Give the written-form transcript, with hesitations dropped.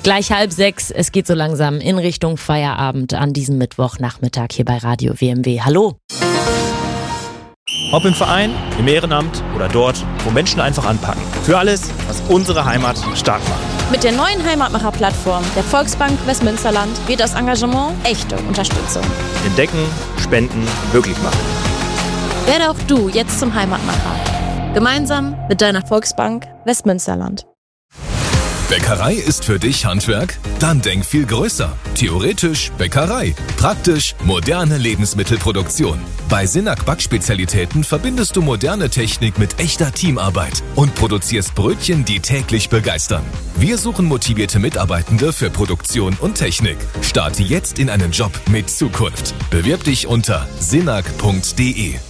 Gleich 5:30, es geht so langsam in Richtung Feierabend an diesem Mittwochnachmittag hier bei Radio WMW. Hallo. Ob im Verein, im Ehrenamt oder dort, wo Menschen einfach anpacken. Für alles, was unsere Heimat stark macht. Mit der neuen Heimatmacher-Plattform der Volksbank Westmünsterland wird das Engagement echte Unterstützung. Entdecken, spenden, möglich machen. Werde auch du jetzt zum Heimatmacher. Gemeinsam mit deiner Volksbank Westmünsterland. Bäckerei ist für dich Handwerk? Dann denk viel größer. Theoretisch Bäckerei, praktisch moderne Lebensmittelproduktion. Bei Synack Backspezialitäten verbindest du moderne Technik mit echter Teamarbeit und produzierst Brötchen, die täglich begeistern. Wir suchen motivierte Mitarbeitende für Produktion und Technik. Starte jetzt in einen Job mit Zukunft. Bewirb dich unter synack.de.